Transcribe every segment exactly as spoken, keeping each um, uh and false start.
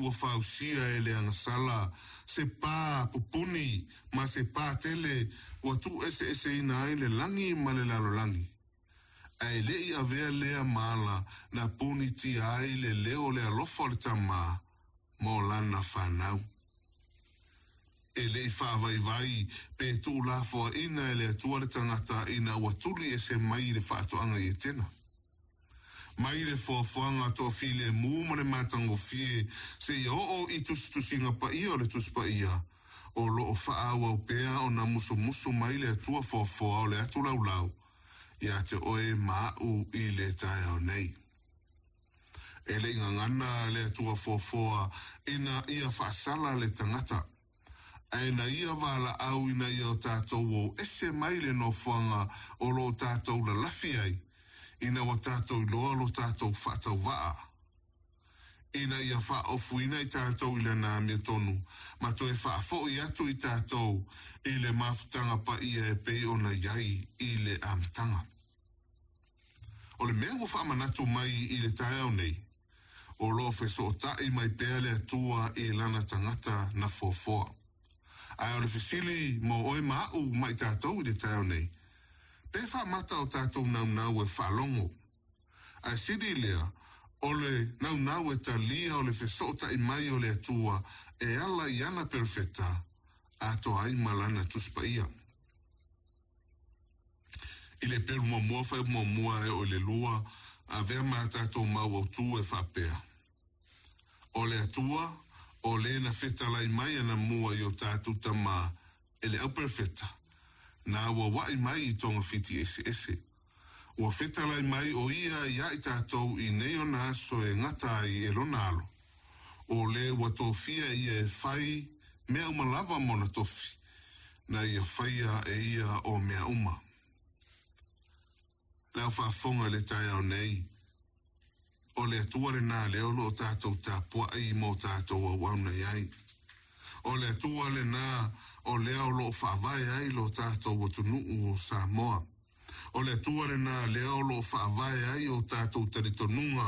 ua whausia e le angasala, se pā pupuni, ma se pā tele, ua tu ese ese ina ai le langi ma le lalo langi. Ai le i avea lea mala na puni ti ai le leo le alofa le tama, mo lana whanau. E le i whaavai vai, pe tu la foa ina e le atua le tangata ina ua tuli e se mai le whaatoanga i e tena. Mai le foafoanga toa file mū ma le mātango fie, se i o i tustusinga pa ia o le tus pa ia, o lo o whaawa o pea o na muso muso mai le atua foafoa o le atu lau lau, ia te oe mau i le tae au nei. E le inga ngana le atua foafoa ina ia whaasala le tangata, aina ia wala au ina ia o tātou o ese mai le no whanga o lo tātou la lafi ai, ina wa tātou loa lo tātou whātau waa. Ina ia wha ofu ina i tātou ila nā mea tonu, ma to e wha fo i atu i tātou, i le mafutanga pa ia e pei o na iai i le amtanga. O le mea wa manatu mai i le tae au nei, o lo fe so tai mai pea le atua i lana tangata na fofoa. Ai o le fesili mo oe mau mai tātou i le tae au nei, pe wha mata o tātou nau nau e whalongo. Ai siri lea, o le nau nau e ta lia o le whesota i mai o le atua e ala i ana perfecta a to ai malana tuspa ia. I le peru mo mua whai mo mua e o le lua a vea maa tātou mau au tu e whapea. O le atua, o le na whetala i mai ana mua i o tātou tama e le au perfecta. Na ua wai mai i tonga fiti ese ese. Ua whetalai mai o ia i ai tātou i neo na aso e ngata i e ronalo. O le ua tofia ia e whai mea uma lava mona tofi. Na ia whaia e ia o mea uma. Leo whaafonga le tai au nei. O le atuare nā leo lo tātou tā pua i mo tātou a wauna iai. O le atua le nā o leo lo whaavai ai lo tātou o tunuu o Samoa. O le atua le nā leo lo whaavai ai o tātou taritonunga.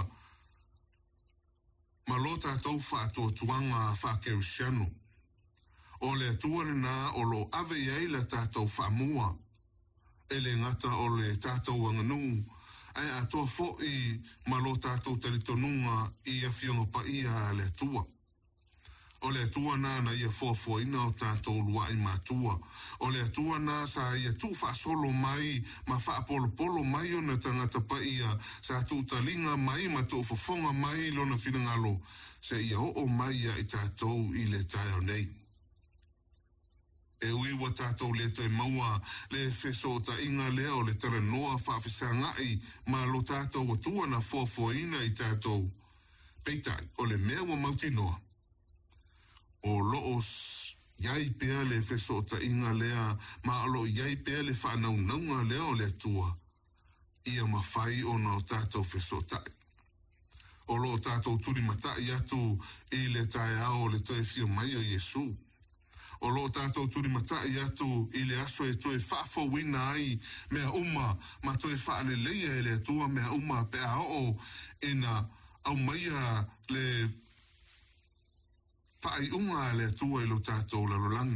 Ma lo tātou whaatua tuanga whaakerisiano. O le atua le nā o lo ave ai la tātou whaamua. E le ngata o le tātou anganu. Ai atua fo i ma lo tātou taritonunga i a fionga pa ia le atua. O le atua nā na ia fōfua ina o tātou lua i mātua. O le atua nā sa ia tū whaasolo mai, ma whaapolo polo mai o na tangata pa ia, sa tū talinga mai ma tō fofonga mai lona whinangalo, se ia o o mai ia i tātou i le tai au nei. E uiwa tātou le toi maua, le wheso ta inga lea o le tara noa whaafisa ngai, ma lo tātou o tua na fōfua ina i tātou. Peitai, o le mea wa mauti noa. O loos iai pea le whesota inga lea, ma alo iai pea le whanau naunga lea o le tua, ia mawhai o na o tātou whesota. O lo tātou turi matai atu i le tae ao le toe fio mai o Yesu. O lo tātou turi matai atu i le aso e toe whaafo wina ai mea uma, ma toe whaale leia e le tua mea uma pea o ina au maia le whaai unga le atua i lo tātou lalolangi.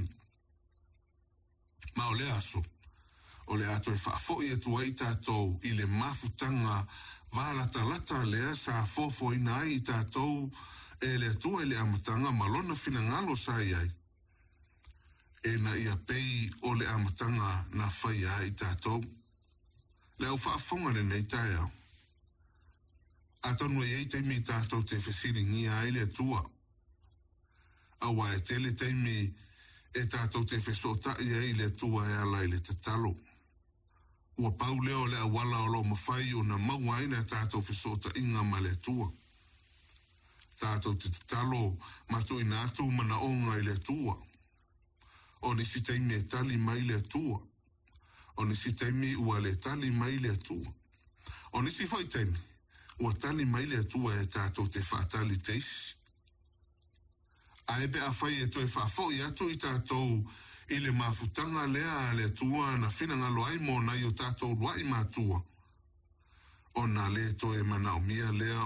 Ma o le aso, o le ato e whaafo i atua i tātou i le mafutanga wālata lata le asa fofo i nai i tātou e le atua i le amatanga malona finangalo sa iai. E na ia pei o le amatanga na whaia i tātou. Le au whaafonga le nei tai au. Atonua i ei teimi tātou te whesiringi ai le atua. Awa e tele teimi e tātou te whesota i ei le tua e ala i le tatalo. Ua pau leo le awala o lo mawhai o na mauaina tātou whesota inga ma le tua. Tātou te tatalo matu i nātu mana onga i le tua. O nisi teimi e tali mai le tua. O nisi teimi ua le tali mai le tua. O nisi whai teimi ua tali mai le tua e tātou te whaatali teisi. A ebe a whai e toi whaafo i atu i tātou i le mafutanga lea le tua na whinangalo ai mo nai o tātou ruai mātua. O na le toi mana o mia lea